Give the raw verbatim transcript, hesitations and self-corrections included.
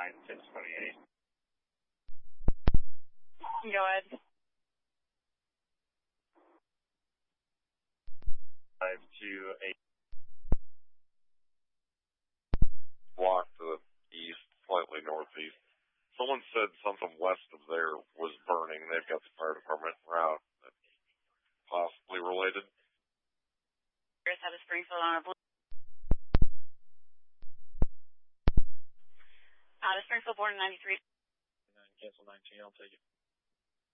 nine six twenty-eight. Go ahead. five two eight. Block to the east, slightly northeast. Someone said something west of there was burning. They've got the fire department route. Possibly related. Chris out of Springfield on a blue. Out of Springfield, border ninety-three. Cancel nineteen, I'll take it.